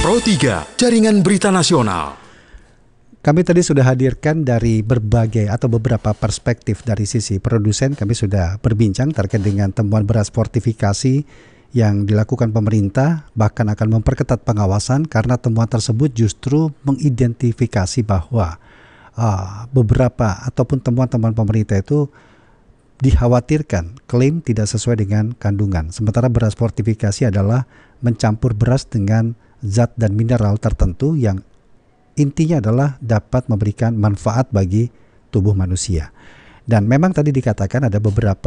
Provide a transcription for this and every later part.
Pro 3, Jaringan Berita Nasional. Kami tadi sudah hadirkan dari berbagai atau beberapa perspektif dari sisi produsen. Kami sudah berbincang terkait dengan temuan beras fortifikasi yang dilakukan pemerintah, bahkan akan memperketat pengawasan karena temuan tersebut justru mengidentifikasi bahwa beberapa ataupun temuan-temuan pemerintah itu dikhawatirkan klaim tidak sesuai dengan kandungan. Sementara beras fortifikasi adalah mencampur beras dengan zat dan mineral tertentu yang intinya adalah dapat memberikan manfaat bagi tubuh manusia. Dan memang tadi dikatakan ada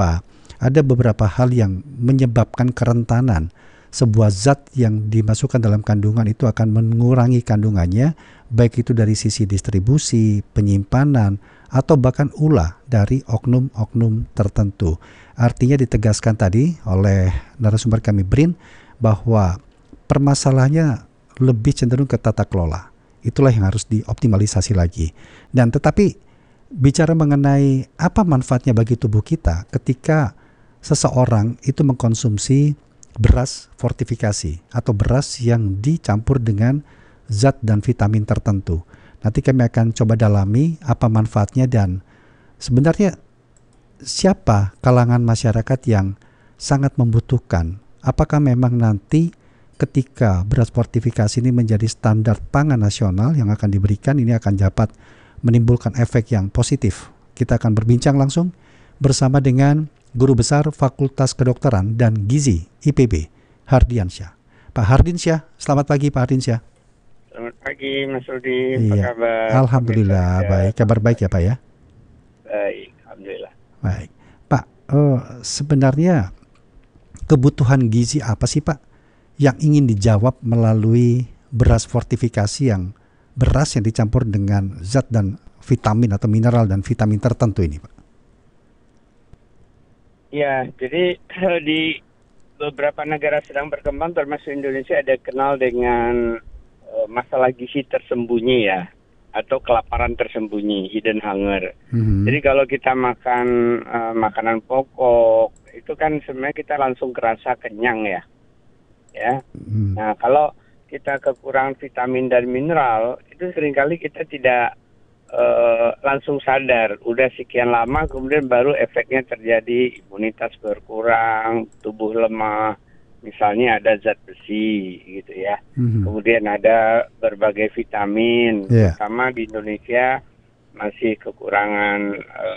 beberapa hal yang menyebabkan kerentanan. Sebuah zat yang dimasukkan dalam kandungan itu akan mengurangi kandungannya, baik itu dari sisi distribusi, penyimpanan, atau bahkan ulah dari oknum-oknum tertentu. Artinya ditegaskan tadi oleh narasumber kami BRIN bahwa permasalahannya lebih cenderung ke tata kelola. Itulah yang harus dioptimalisasi lagi. Dan tetapi bicara mengenai apa manfaatnya bagi tubuh kita ketika seseorang itu mengkonsumsi beras fortifikasi atau beras yang dicampur dengan zat dan vitamin tertentu. Nanti kami akan coba dalami apa manfaatnya dan sebenarnya siapa kalangan masyarakat yang sangat membutuhkan. Apakah memang nanti ketika beras fortifikasi ini menjadi standar pangan nasional yang akan diberikan, ini akan dapat menimbulkan efek yang positif. Kita akan berbincang langsung bersama dengan Guru Besar Fakultas Kedokteran dan Gizi IPB, Hardiansyah. Pak Hardiansyah, selamat pagi Pak Hardiansyah. Selamat pagi Mas Rudi, apa kabar? Alhamdulillah, baik. Kabar baik ya Pak ya? Baik, Alhamdulillah. Baik. Pak, sebenarnya kebutuhan gizi apa sih Pak yang ingin dijawab melalui beras fortifikasi beras yang dicampur dengan zat dan vitamin atau mineral dan vitamin tertentu ini Pak? Ya, jadi di beberapa negara sedang berkembang termasuk Indonesia ada kenal dengan masalah gizi tersembunyi ya, atau kelaparan tersembunyi, hidden hunger. Jadi kalau kita makan makanan pokok, itu kan sebenarnya kita langsung kerasa kenyang ya. Nah kalau kita kekurangan vitamin dan mineral, itu seringkali kita tidak langsung sadar. Udah sekian lama kemudian baru efeknya terjadi, imunitas berkurang, tubuh lemah. Misalnya ada zat besi gitu ya. Kemudian ada berbagai vitamin. Terutama di Indonesia masih kekurangan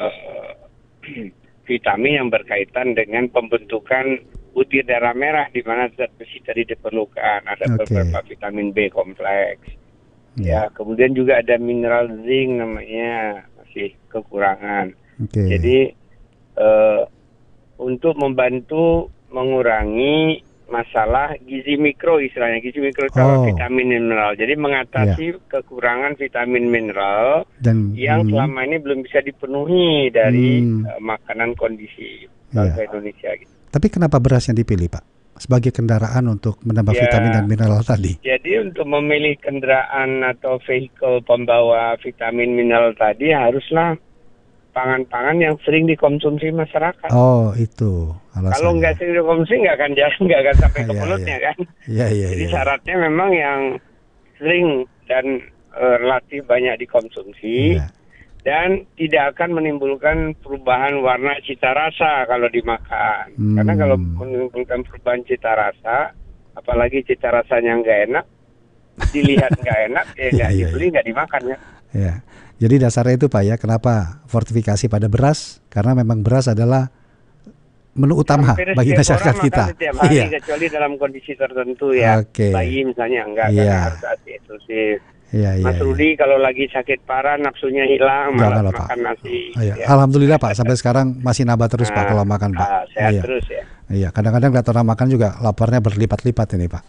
vitamin yang berkaitan dengan pembentukan butir darah merah di mana zat besi tadi diperlukan. Ada beberapa vitamin B kompleks. Ya, kemudian juga ada mineral zinc namanya masih kekurangan. Jadi untuk membantu mengurangi masalah gizi mikro istilahnya. Gizi mikro itu vitamin mineral. Jadi mengatasi kekurangan vitamin mineral dan yang selama ini belum bisa dipenuhi dari makanan kondisi bangsa Indonesia. Gitu. Tapi kenapa beras yang dipilih Pak sebagai kendaraan untuk menambah vitamin dan mineral tadi? Jadi untuk memilih kendaraan atau vehicle pembawa vitamin mineral tadi haruslah pangan-pangan yang sering dikonsumsi masyarakat. Oh, itu alasannya. Kalau nggak sering dikonsumsi nggak akan jalan, nggak akan sampai ke mulutnya kan. Jadi syaratnya memang yang sering dan relatif banyak dikonsumsi dan tidak akan menimbulkan perubahan warna cita rasa kalau dimakan. Karena kalau menimbulkan perubahan cita rasa, apalagi cita rasanya nggak enak, dilihat nggak enak, nggak dibeli, nggak dimakan ya. Jadi dasarnya itu Pak ya, kenapa fortifikasi pada beras? Karena memang beras adalah menu utama bagi masyarakat kita. Setiap hari kecuali dalam kondisi tertentu ya. Bayi misalnya enggak, karena harus ASI eksklusif. Mas Rudi kalau lagi sakit parah nafsunya hilang malah makan nasi. Alhamdulillah Pak, sampai sekarang masih nambah terus Pak kalau makan Pak. Sehat terus ya. Iya, kadang-kadang lihat orang makan juga laparnya berlipat-lipat ini Pak.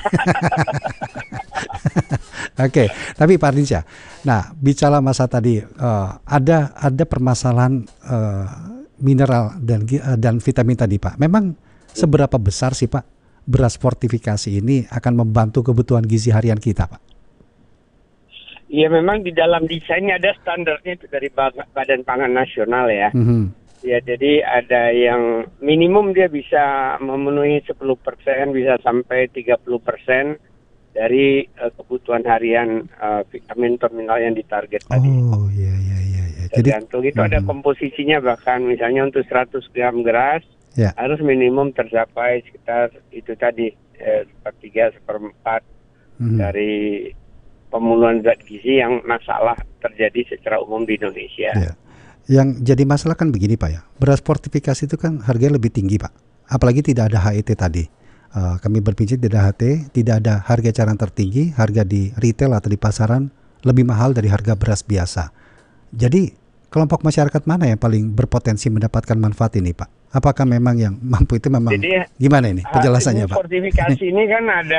Tapi Pak Hardiansyah, nah bicara masa tadi ada permasalahan mineral dan vitamin tadi Pak. Memang seberapa besar sih Pak beras fortifikasi ini akan membantu kebutuhan gizi harian kita Pak? Ya memang di dalam desainnya ada standarnya itu dari Badan Pangan Nasional ya. Ya jadi ada yang minimum dia bisa memenuhi 10%, bisa sampai 30%. dari kebutuhan harian vitamin atau mineral yang ditarget tadi. Oh, iya. Jadi Tergantung itu ada komposisinya, bahkan misalnya untuk 100 gram beras ya. harus minimum tercapai sekitar itu tadi 1/3/4 dari pemenuhan zat gizi yang masalah terjadi secara umum di Indonesia. Ya. Yang jadi masalah kan begini Pak ya, beras fortifikasi itu kan harganya lebih tinggi Pak, apalagi tidak ada HET tadi. Kami berpikir tidak HET, tidak ada harga eceran tertinggi, harga di retail atau di pasaran lebih mahal dari harga beras biasa. Jadi kelompok masyarakat mana yang paling berpotensi mendapatkan manfaat ini Pak? Apakah memang yang mampu itu memang gimana ini penjelasannya Pak? Fortifikasi ini kan ada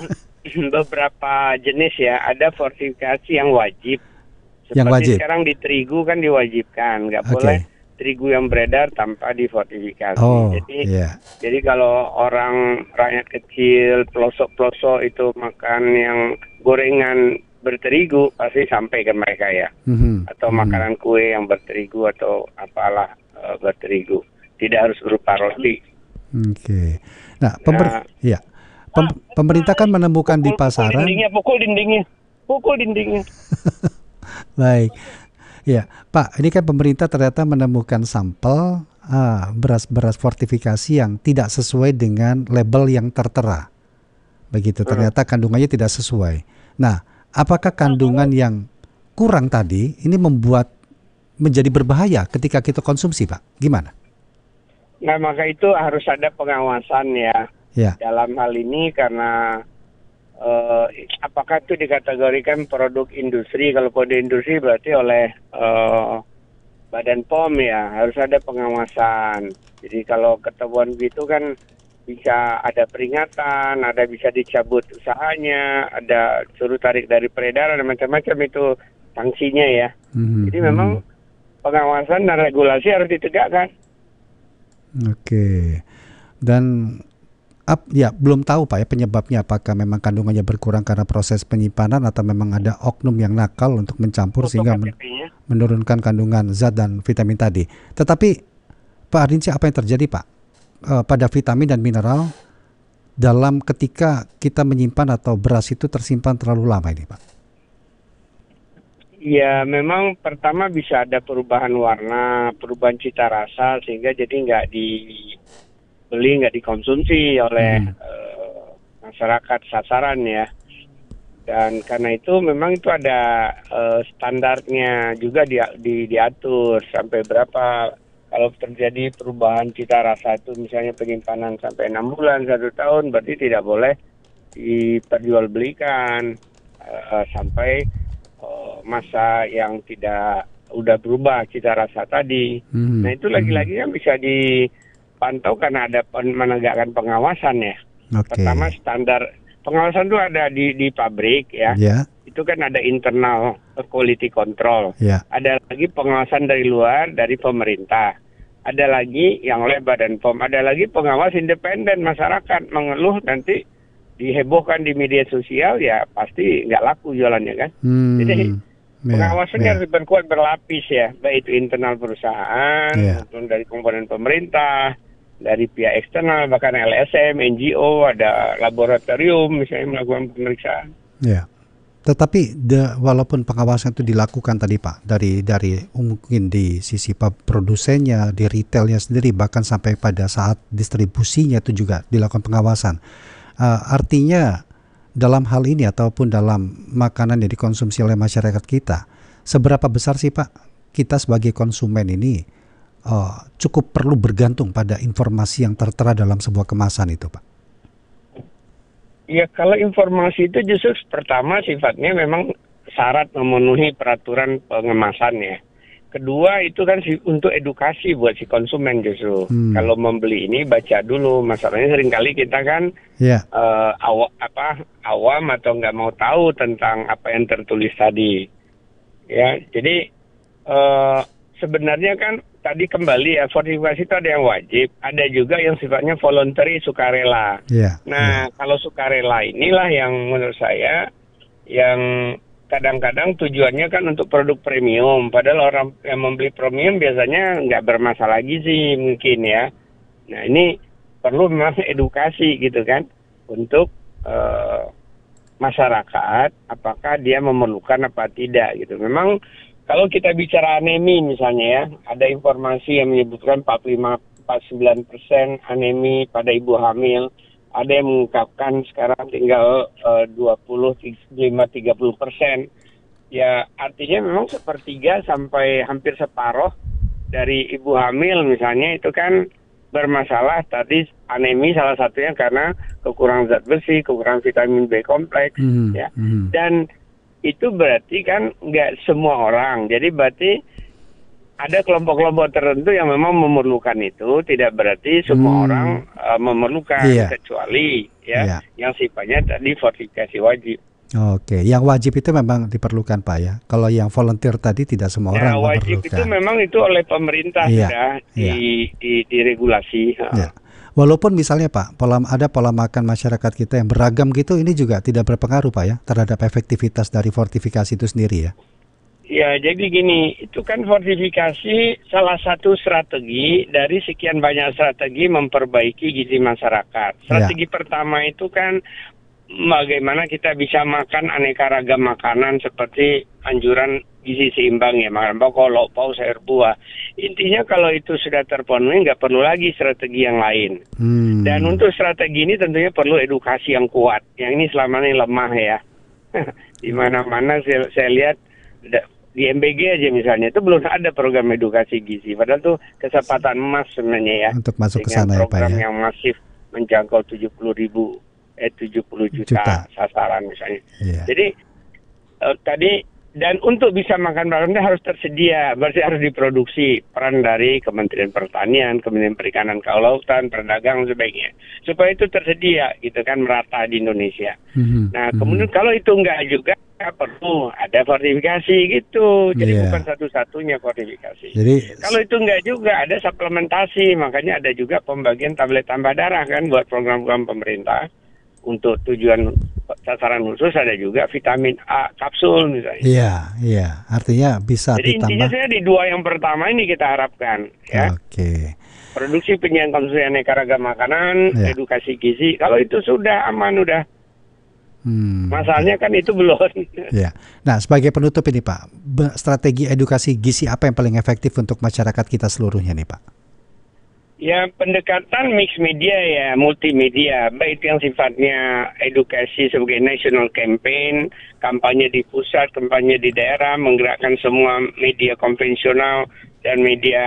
beberapa jenis ya, ada fortifikasi yang wajib. Yang wajib. Sekarang di terigu kan diwajibkan, nggak boleh terigu yang beredar tanpa difortifikasi. Jadi kalau orang rakyat kecil, pelosok-pelosok itu makan yang gorengan berterigu pasti sampai ke mereka ya. Atau makanan kue yang berterigu atau apalah berterigu. Tidak harus berupa roti. Oke. Nah, pemerintah kan menemukan di pasaran. Pukul dindingnya. Baik. Ya, Pak, ini kan pemerintah ternyata menemukan sampel beras-beras fortifikasi yang tidak sesuai dengan label yang tertera. Begitu, ternyata kandungannya tidak sesuai. Nah, apakah kandungan yang kurang tadi ini menjadi berbahaya ketika kita konsumsi, Pak? Gimana? Nah, maka itu harus ada pengawasan ya. Dalam hal ini karena apakah itu dikategorikan produk industri? Kalau kode industri berarti oleh Badan POM ya, harus ada pengawasan. Jadi kalau ketahuan gitu kan bisa ada peringatan, ada bisa dicabut usahanya, ada suruh tarik dari peredaran, macam-macam itu sanksinya ya. Jadi memang pengawasan dan regulasi harus ditegakkan. Oke. Dan belum tahu Pak ya penyebabnya, apakah memang kandungannya berkurang karena proses penyimpanan atau memang ada oknum yang nakal untuk mencampur sehingga menurunkan kandungan zat dan vitamin tadi. Tetapi Pak Ardinsyah, apa yang terjadi Pak pada vitamin dan mineral dalam ketika kita menyimpan atau beras itu tersimpan terlalu lama ini Pak? Ya memang pertama bisa ada perubahan warna, perubahan cita rasa sehingga jadi nggak dikonsumsi oleh masyarakat sasaran ya. Dan karena itu memang itu ada standarnya juga diatur sampai berapa. Kalau terjadi perubahan cita rasa itu misalnya penyimpanan sampai 6 bulan, 1 tahun, berarti tidak boleh diperjualbelikan sampai masa yang tidak udah berubah cita rasa tadi. Nah itu lagi-lagi kan bisa dipantau karena ada menegakkan pengawasan ya. Pertama standar pengawasan itu ada di pabrik ya. Itu kan ada internal quality control. Ada lagi pengawasan dari luar dari pemerintah. Ada lagi yang oleh Badan POM. Ada lagi pengawas independen, masyarakat mengeluh nanti dihebohkan di media sosial ya pasti nggak laku jualannya kan. Jadi pengawasannya harus berkuat berlapis ya, baik itu internal perusahaan maupun dari komponen pemerintah, dari pihak eksternal, bahkan LSM, NGO, ada laboratorium misalnya melakukan pemeriksaan. Tetapi walaupun pengawasan itu dilakukan tadi Pak dari mungkin di sisi produsennya, di retailnya sendiri, bahkan sampai pada saat distribusinya itu juga dilakukan pengawasan. Artinya dalam hal ini ataupun dalam makanan yang dikonsumsi oleh masyarakat kita, seberapa besar sih Pak kita sebagai konsumen ini cukup perlu bergantung pada informasi yang tertera dalam sebuah kemasan itu Pak? Ya kalau informasi itu justru pertama sifatnya memang syarat memenuhi peraturan pengemasan ya. Kedua itu kan untuk edukasi buat si konsumen justru. Kalau membeli ini baca dulu. Masalahnya seringkali kita kan awam atau nggak mau tahu tentang apa yang tertulis tadi. Ya, jadi sebenarnya kan tadi kembali ya, fortifikasi itu ada yang wajib, ada juga yang sifatnya voluntary, sukarela. Kalau sukarela inilah yang menurut saya yang kadang-kadang tujuannya kan untuk produk premium, padahal orang yang membeli premium biasanya nggak bermasalah gizi mungkin ya. Nah ini perlu memang edukasi gitu kan untuk masyarakat apakah dia memerlukan apa tidak gitu. Memang kalau kita bicara anemi misalnya ya, ada informasi yang menyebutkan 45-49% anemi pada ibu hamil. Ada yang mengungkapkan sekarang tinggal 25-30%. Ya artinya memang sepertiga sampai hampir separuh dari ibu hamil misalnya itu kan bermasalah. Tadi anemi salah satunya karena kekurangan zat besi, kekurangan vitamin B kompleks, ya. Dan itu berarti kan nggak semua orang. Jadi berarti ada kelompok-kelompok tertentu yang memang memerlukan itu. Tidak berarti semua orang memerlukan, kecuali yang sifatnya tadi fortifikasi wajib. Oke, yang wajib itu memang diperlukan Pak ya. Kalau yang volunteer tadi tidak semua orang wajib memerlukan. Itu memang itu oleh pemerintah sudah diregulasi. Ya. Walaupun misalnya Pak, ada pola makan masyarakat kita yang beragam gitu, ini juga tidak berpengaruh Pak ya terhadap efektivitas dari fortifikasi itu sendiri ya. Ya, jadi gini, itu kan fortifikasi salah satu strategi dari sekian banyak strategi memperbaiki gizi masyarakat. Strategi pertama itu kan bagaimana kita bisa makan aneka ragam makanan seperti anjuran gizi seimbang ya, makan pokok, lauk pauk, sayur buah. Intinya kalau itu sudah terpenuhi nggak perlu lagi strategi yang lain. Dan untuk strategi ini tentunya perlu edukasi yang kuat. Yang ini selama ini lemah ya. Di mana-mana saya lihat di MBG aja misalnya itu belum ada program edukasi gizi. Padahal tuh kesempatan emas sebenarnya ya. Untuk masuk ke sana ya Pak ya. Program yang masif menjangkau 70 juta sasaran misalnya. Jadi tadi dan untuk bisa makan barangnya harus tersedia, berarti harus diproduksi. Peran dari Kementerian Pertanian, Kementerian Perikanan, Kelautan, Perdagangan sebaiknya supaya itu tersedia gitu kan merata di Indonesia. Nah kemudian kalau itu enggak juga perlu ada fortifikasi gitu. Jadi bukan satu-satunya fortifikasi. Kalau itu enggak juga ada suplementasi, makanya ada juga pembagian tablet tambah darah kan buat program-program pemerintah. Untuk tujuan sasaran khusus ada juga vitamin A kapsul misalnya. Iya. Artinya bisa jadi ditambah. Intinya saya di dua yang pertama ini kita harapkan ya. Oke. Produksi penyajian konsumsi aneka ragam makanan, edukasi gizi. Kalau itu sudah aman udah. Masalahnya kan itu belum. Ya. Nah, sebagai penutup ini Pak, strategi edukasi gizi apa yang paling efektif untuk masyarakat kita seluruhnya nih Pak? Ya pendekatan mix media ya, multimedia, baik yang sifatnya edukasi sebagai national campaign, kampanye di pusat, kampanye di daerah, menggerakkan semua media konvensional dan media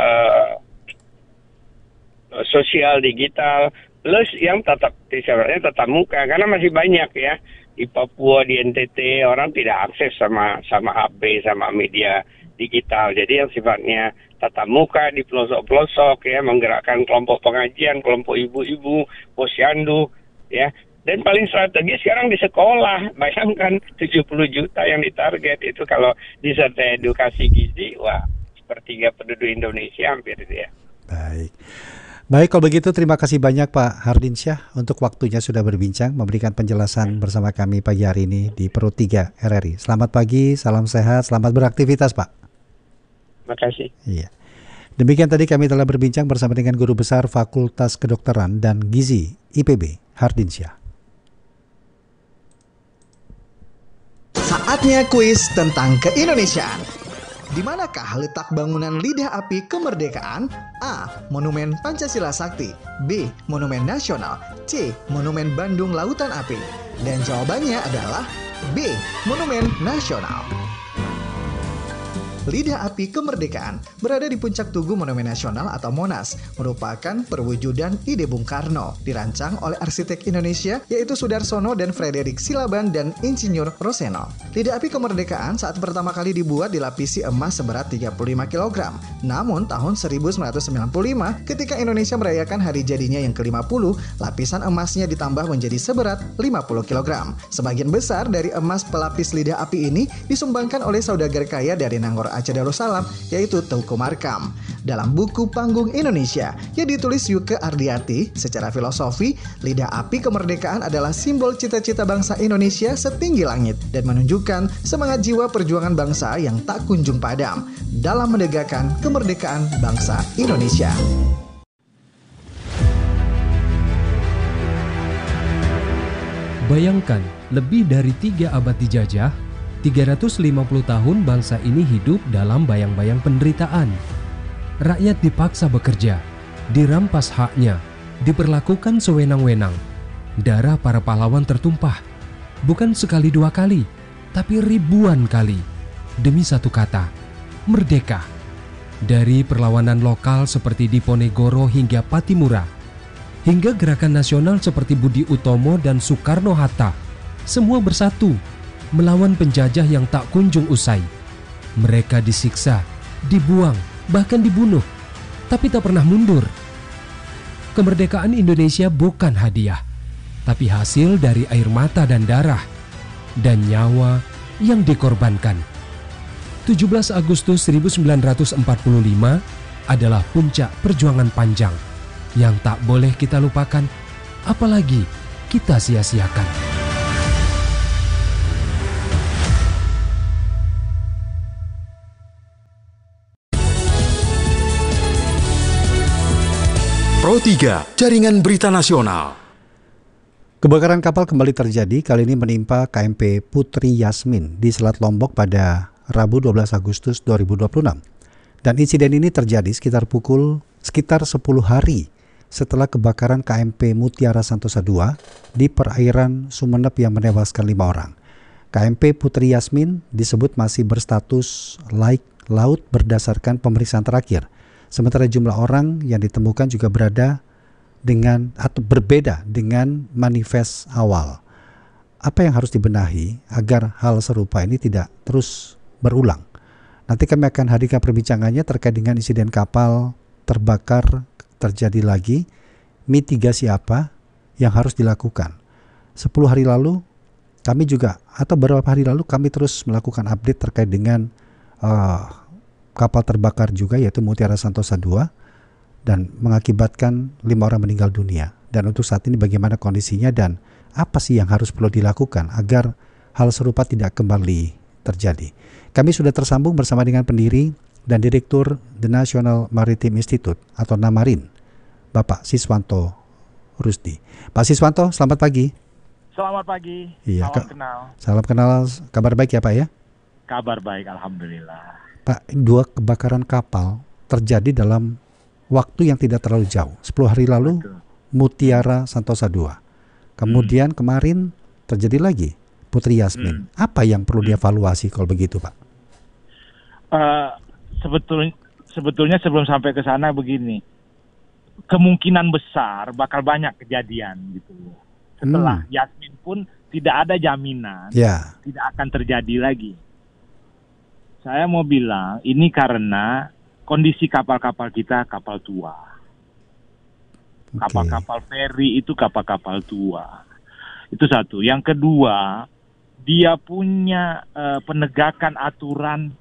sosial digital, plus yang tatap muka, karena masih banyak ya di Papua, di NTT orang tidak akses sama HP, sama media digital. Jadi yang sifatnya tatap muka di pelosok-pelosok ya, menggerakkan kelompok pengajian, kelompok ibu-ibu, posyandu ya. Dan paling strategis sekarang di sekolah. Bayangkan 70 juta yang ditarget itu kalau disertai edukasi gizi, wah sepertiga penduduk Indonesia hampir itu ya. Baik, kalau begitu terima kasih banyak Pak Hardinsyah untuk waktunya sudah berbincang, memberikan penjelasan bersama kami pagi hari ini di Perut 3 RRI. Selamat pagi, salam sehat, selamat beraktivitas Pak. Terima kasih. Iya. Demikian tadi kami telah berbincang bersama dengan Guru Besar Fakultas Kedokteran dan Gizi IPB, Hardinsyah. Saatnya kuis tentang keindonesiaan. Di manakah letak bangunan Lidah Api Kemerdekaan? A. Monumen Pancasila Sakti. B. Monumen Nasional. C. Monumen Bandung Lautan Api. Dan jawabannya adalah B. Monumen Nasional. Lidah Api Kemerdekaan berada di puncak tugu Monumen Nasional atau Monas, merupakan perwujudan ide Bung Karno, dirancang oleh arsitek Indonesia yaitu Sudarsono dan Frederick Silaban dan Insinyur Roseno. Lidah Api Kemerdekaan saat pertama kali dibuat dilapisi emas seberat 35 kg. Namun tahun 1995 ketika Indonesia merayakan hari jadinya yang ke-50, lapisan emasnya ditambah menjadi seberat 50 kg. Sebagian besar dari emas pelapis Lidah Api ini disumbangkan oleh saudagar kaya dari Nangor Aceh Darussalam, yaitu Teuku Markam. Dalam buku Panggung Indonesia yang ditulis Yuke Ardiati, secara filosofi, Lidah Api Kemerdekaan adalah simbol cita-cita bangsa Indonesia setinggi langit dan menunjukkan semangat jiwa perjuangan bangsa yang tak kunjung padam dalam menegakkan kemerdekaan bangsa Indonesia. Bayangkan, lebih dari 3 abad dijajah, 350 tahun bangsa ini hidup dalam bayang-bayang penderitaan. Rakyat dipaksa bekerja, dirampas haknya, diperlakukan sewenang-wenang. Darah para pahlawan tertumpah, bukan sekali 2 kali, tapi ribuan kali, demi satu kata, merdeka. Dari perlawanan lokal seperti Diponegoro hingga Patimura, hingga gerakan nasional seperti Budi Utomo dan Soekarno-Hatta, semua bersatu melawan penjajah yang tak kunjung usai. Mereka disiksa, dibuang, bahkan dibunuh, tapi tak pernah mundur. Kemerdekaan Indonesia bukan hadiah, tapi hasil dari air mata dan darah, dan nyawa yang dikorbankan. 17 Agustus 1945 adalah puncak perjuangan panjang yang tak boleh kita lupakan, apalagi kita sia-siakan. Pro 3, Jaringan Berita Nasional. Kebakaran kapal kembali terjadi, kali ini menimpa KMP Putri Yasmin di Selat Lombok pada Rabu 12 Agustus 2026. Dan insiden ini terjadi sekitar 10 hari setelah kebakaran KMP Mutiara Santosa II di perairan Sumeneb yang menewaskan 5 orang. KMP Putri Yasmin disebut masih berstatus laik laut berdasarkan pemeriksaan terakhir. Sementara jumlah orang yang ditemukan juga berbeda dengan manifest awal. Apa yang harus dibenahi agar hal serupa ini tidak terus berulang? Nanti kami akan hadirkan perbincangannya terkait dengan insiden kapal terbakar terjadi lagi, mitigasi apa yang harus dilakukan. 10 hari lalu kami juga, atau beberapa hari lalu kami terus melakukan update terkait dengan kapal terbakar juga, yaitu Mutiara Santosa II, dan mengakibatkan 5 orang meninggal dunia. Dan untuk saat ini bagaimana kondisinya dan apa sih yang harus perlu dilakukan agar hal serupa tidak kembali terjadi. Kami sudah tersambung bersama dengan pendiri dan Direktur The National Maritime Institute atau NAMARIN, Bapak Siswanto Rusdi. Pak Siswanto, selamat pagi. Selamat pagi. Iya, salam kenal. Salam kenal. Kabar baik ya Pak ya? Kabar baik, alhamdulillah. Pak, 2 kebakaran kapal terjadi dalam waktu yang tidak terlalu jauh. 10 hari lalu. Betul. Mutiara Santosa II. Kemudian kemarin terjadi lagi Putri Yasmin. Apa yang perlu dievaluasi kalau begitu, Pak? Sebetulnya sebelum sampai ke sana begini, kemungkinan besar bakal banyak kejadian gitu. Setelah Yasmin pun tidak ada jaminan tidak akan terjadi lagi. Saya mau bilang ini karena kondisi kapal-kapal kita kapal tua. Kapal-kapal feri itu kapal-kapal tua. Itu satu. Yang kedua, dia punya penegakan aturan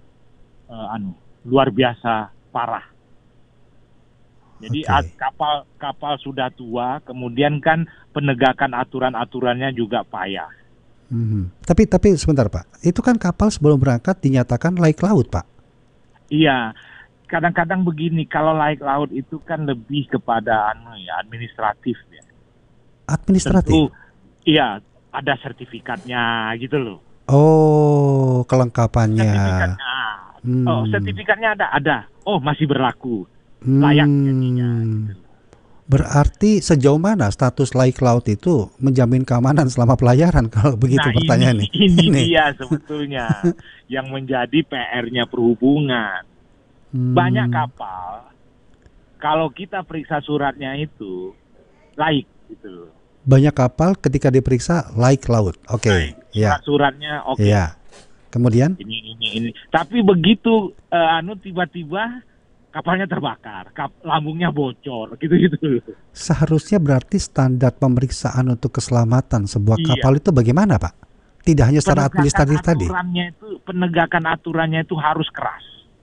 luar biasa parah. Jadi kapal sudah tua, kemudian kan penegakan aturan-aturannya juga payah. Tapi sebentar Pak, itu kan kapal sebelum berangkat dinyatakan laik laut Pak. Iya, kadang-kadang begini, kalau laik laut itu kan lebih kepada administratif ya. Administratif? Tentu, iya, ada sertifikatnya gitu loh. Oh, kelengkapannya. Sertifikatnya ada. Oh, masih berlaku. Layak jadinya. Gitu. Berarti sejauh mana status laik laut itu menjamin keamanan selama pelayaran kalau begitu pertanyaannya? Ini dia sebetulnya yang menjadi PR-nya perhubungan. Banyak kapal, kalau kita periksa suratnya itu laik gitu. Banyak kapal ketika diperiksa laik laut, oke. Ya. Suratnya oke. Ya. Kemudian? Ini. Tapi begitu tiba-tiba kapalnya terbakar, lambungnya bocor, gitu-gitu. Seharusnya berarti standar pemeriksaan untuk keselamatan sebuah kapal itu bagaimana, Pak? Tidak hanya secara administratif tadi. Penegakan aturannya itu harus keras.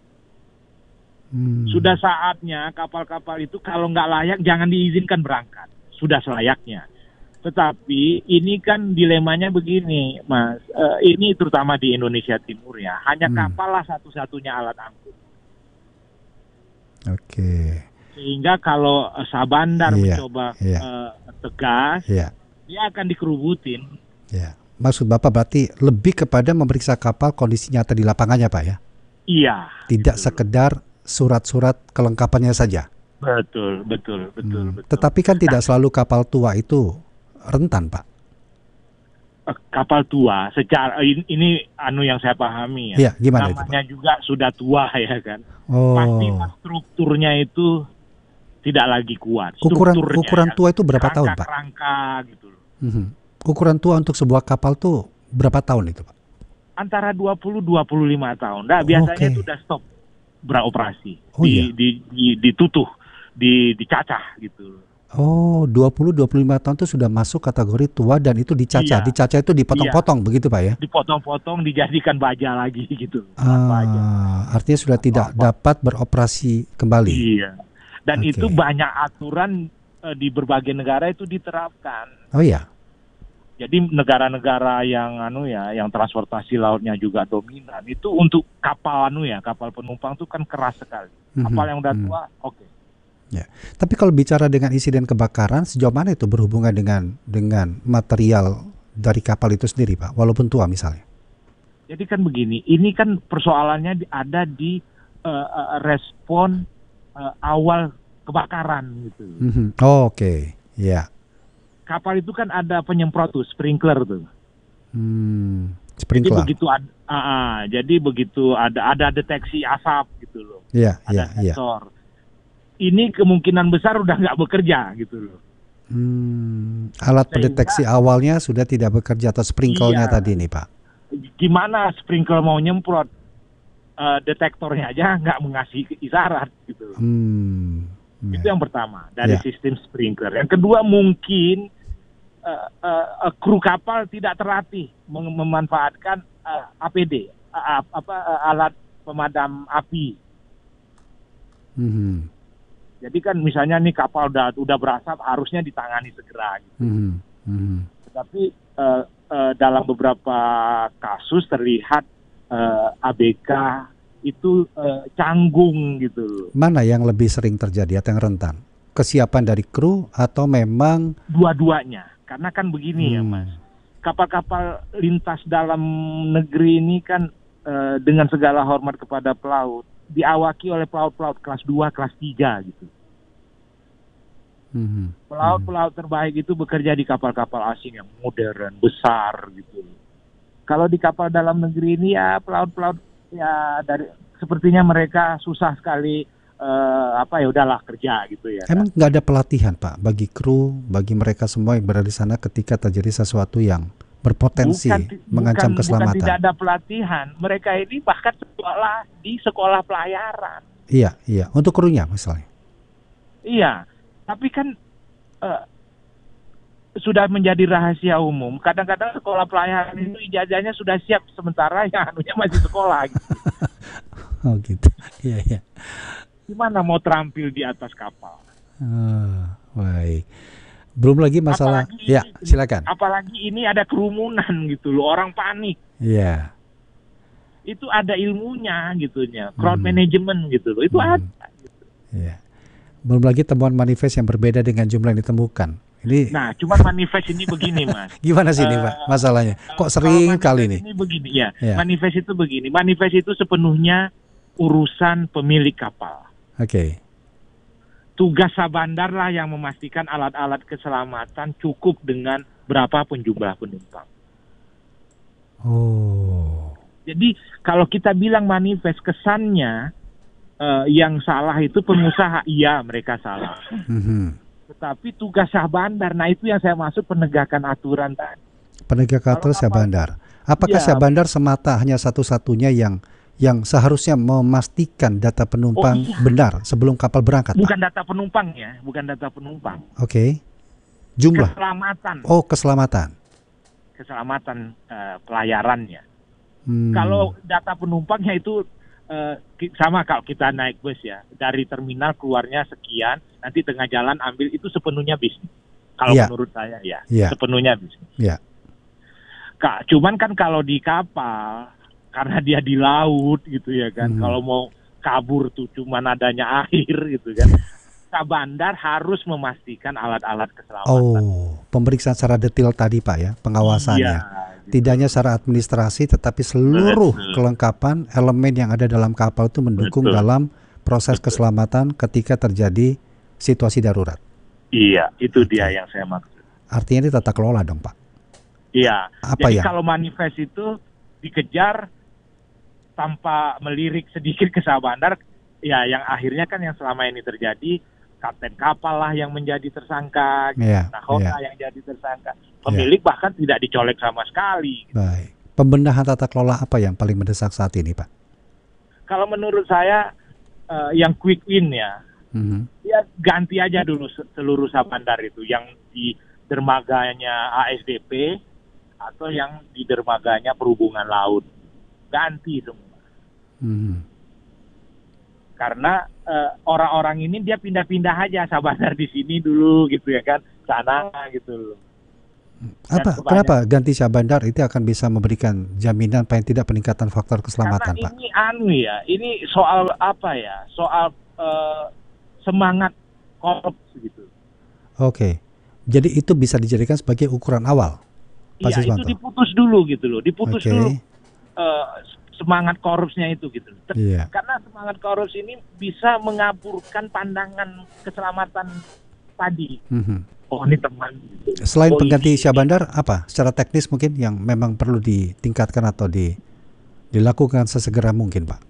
Sudah saatnya kapal-kapal itu kalau nggak layak jangan diizinkan berangkat. Sudah selayaknya. Tetapi ini kan dilemanya begini, Mas. Ini terutama di Indonesia Timur ya. Hanya kapal lah satu-satunya alat angkut. Oke. Sehingga kalau Sabandar mencoba tegas, Dia akan dikerubutin. Ya. Maksud Bapak berarti lebih kepada memeriksa kapal kondisi nyata di lapangannya, Pak ya? Iya. Tidak sekedar surat-surat kelengkapannya saja. Betul. Tetapi kan tidak selalu kapal tua itu rentan, Pak. Kapal tua, secara ini yang saya pahami ya. Iya, gimana namanya itu, Pak? juga sudah tua ya kan. Oh. Pasti strukturnya itu tidak lagi kuat. Ukuran tua itu berapa tahun, Pak? Rangka gitu loh. Ukuran tua untuk sebuah kapal tuh berapa tahun itu, Pak? Antara 20-25 tahun. Nah, biasanya itu udah stop beroperasi. Ditutuh, dicacah gitu. Oh, 20-25 tahun itu sudah masuk kategori tua dan itu dicacah. Iya. Dicacah itu dipotong-potong begitu, Pak ya? Dipotong-potong, dijadikan baja lagi gitu. Artinya sudah tidak dapat beroperasi kembali. Iya. Dan itu banyak aturan di berbagai negara itu diterapkan. Oh iya. Jadi negara-negara yang yang transportasi lautnya juga dominan itu untuk kapal kapal penumpang itu kan keras sekali. Kapal yang udah tua, oke. Ya. Tapi kalau bicara dengan insiden kebakaran, sejauh mana itu berhubungan dengan material dari kapal itu sendiri, Pak? Walaupun tua misalnya. Jadi kan begini, ini kan persoalannya ada di respon awal kebakaran gitu. Oke. Ya. Kapal itu kan ada penyemprot tuh, sprinkler tuh. Sprinkler. Jadi begitu ada deteksi asap gitu loh. Iya, ada sensor. Ini kemungkinan besar udah nggak bekerja gitu loh. Alat pendeteksi awalnya sudah tidak bekerja atau sprinklernya tadi nih, Pak. Gimana sprinkler mau nyemprot? Detektornya aja nggak mengasih isyarat gitu loh. Itu yang pertama dari sistem sprinkler. Yang kedua mungkin kru kapal tidak terlatih memanfaatkan APD, alat pemadam api. Jadi kan misalnya nih kapal udah berasap harusnya ditangani segera. Gitu. Tapi dalam beberapa kasus terlihat ABK itu canggung gitu. Mana yang lebih sering terjadi atau yang rentan? Kesiapan dari kru atau memang dua-duanya? Karena kan begini ya, Mas. Kapal-kapal lintas dalam negeri ini kan dengan segala hormat kepada pelaut diawaki oleh pelaut-pelaut kelas 2, kelas 3 gitu. Pelaut-pelaut terbaik itu bekerja di kapal-kapal asing yang modern, besar gitu. Kalau di kapal dalam negeri ini ya pelaut-pelaut ya sepertinya mereka susah sekali udahlah kerja gitu ya. Emang nggak ada pelatihan, Pak, bagi kru, bagi mereka semua yang berada di sana ketika terjadi sesuatu yang berpotensi mengancam keselamatan? Bukan tidak ada pelatihan. Mereka ini bahkan sekolah di sekolah pelayaran. Iya. Untuk krunya misalnya. Iya, tapi kan sudah menjadi rahasia umum. Kadang-kadang sekolah pelayaran itu ijazahnya sudah siap, sementara yang masih sekolah. Gitu. Oh gitu. Iya. Gimana mau terampil di atas kapal? Baik. Belum lagi masalah. Silakan. Apalagi ini ada kerumunan gitu loh, orang panik. Iya. Itu ada ilmunya gitunya, crowd management gitu loh. Itu ada. Gitu. Iya. Belum lagi temuan manifest yang berbeda dengan jumlah yang ditemukan. Nah, cuman manifest ini begini, Mas. Gimana sih ini, Pak, masalahnya? Kok sering kali ini? Ini begini, Manifest itu begini. Manifest itu sepenuhnya urusan pemilik kapal. Oke. Tugas Sabandar lah yang memastikan alat-alat keselamatan cukup dengan berapapun jumlah penumpang. Oh. Jadi kalau kita bilang manifest, kesannya yang salah itu pengusaha. Iya, mereka salah. Tetapi tugas Syah Bandar, nah itu yang saya maksud penegakan aturan tadi. Penegakan aturan Syah Bandar. Apakah Syah Bandar semata hanya satu-satunya yang seharusnya memastikan data penumpang benar sebelum kapal berangkat? Bukan Pak? Data penumpang ya, bukan data penumpang. Oke. Jumlah. Keselamatan. Oh, keselamatan. Keselamatan pelayarannya. Kalau data penumpangnya itu sama kalau kita naik bus ya, dari terminal keluarnya sekian, nanti tengah jalan ambil, itu sepenuhnya bisnis. Kalau menurut saya sepenuhnya bisnis. Cuman kan kalau di kapal, karena dia di laut gitu ya kan, kalau mau kabur tuh cuman adanya air gitu kan, Sabandar harus memastikan alat-alat keselamatan. Oh, pemeriksaan secara detail tadi Pak ya, pengawasannya. Iya, gitu. Tidak hanya secara administrasi, tetapi seluruh kelengkapan elemen yang ada dalam kapal itu mendukung dalam proses keselamatan ketika terjadi situasi darurat. Iya, itu dia yang saya maksud. Artinya ini tata kelola dong Pak. Iya. Apa Jadi ya? kalau manifest itu dikejar tanpa melirik sedikit ke Sabandar, ya yang akhirnya kan yang selama ini terjadi, kapten kapal lah yang menjadi tersangka, nakoda yang jadi tersangka, pemilik bahkan tidak dicolek sama sekali. Baik. Pembenahan tata kelola apa yang paling mendesak saat ini Pak? Kalau menurut saya yang quick win ya, ya ganti aja dulu seluruh Sabandar itu, yang di dermaganya ASDP atau yang di dermaganya perhubungan laut, ganti semua. Karena orang-orang ini dia pindah-pindah aja, Sabandar di sini dulu gitu ya kan, sana gitu loh. Kenapa ganti Sabandar itu akan bisa memberikan jaminan paling tidak peningkatan faktor keselamatan Pak? Karena ini soal apa ya? Soal semangat korupsi gitu. Oke. Jadi itu bisa dijadikan sebagai ukuran awal. Iya, itu diputus dulu gitu loh. Diputus dulu semangat korupsinya itu gitu. Karena semangat korupsi ini bisa mengaburkan pandangan keselamatan tadi. Oh ini teman. Gitu. Selain pengganti Sabandar, apa secara teknis mungkin yang memang perlu ditingkatkan atau dilakukan sesegera mungkin Pak?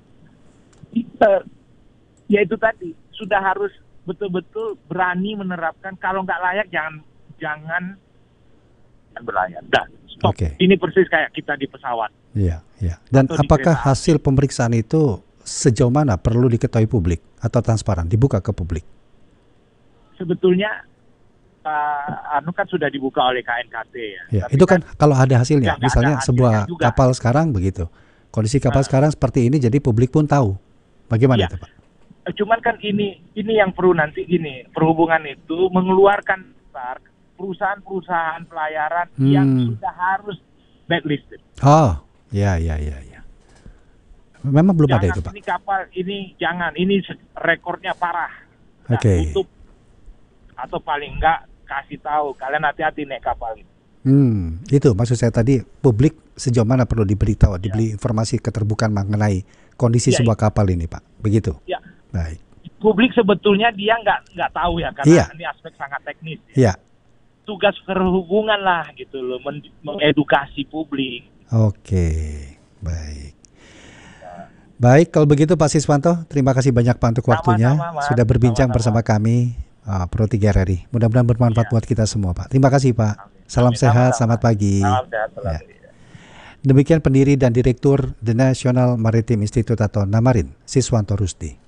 Ya itu tadi, sudah harus betul-betul berani menerapkan, kalau nggak layak jangan berlayar. Dah, stop. Ini persis kayak kita di pesawat. Iya. Dan apakah hasil pemeriksaan itu sejauh mana perlu diketahui publik atau transparan, dibuka ke publik? Sebetulnya kan sudah dibuka oleh KNKT ya. Itu kan kalau ada hasilnya, misalnya sebuah kapal sekarang begitu, kondisi kapal sekarang seperti ini, jadi publik pun tahu. Bagaimana itu Pak? Cuman kan ini yang perlu nanti gini, perhubungan itu mengeluarkan perusahaan-perusahaan pelayaran yang sudah harus blacklisted. Oh, ya. Memang belum ada itu Pak. Ini kapal ini rekornya parah. Tutup atau paling enggak kasih tahu kalian hati-hati naik kapal ini. Itu maksud saya tadi, publik sejauh mana perlu diberitahu, diberi informasi keterbukaan mengenai kondisi sebuah kapal ini Pak, begitu? Ya. Baik. Publik sebetulnya dia nggak tahu ya, karena ini aspek sangat teknis. Iya. Tugas perhubungan lah gitu loh, mengedukasi publik. Oke, baik. Baik, kalau begitu Pak Siswanto, terima kasih banyak Pak untuk waktunya. Sudah berbincang bersama kami, Pro 3 RRI. Mudah-mudahan bermanfaat buat kita semua Pak. Terima kasih Pak. Salam sehat, selamat pagi. Salam sehat selalu. Demikian pendiri dan direktur The National Maritime Institute atau Namarin, Siswanto Rusdi.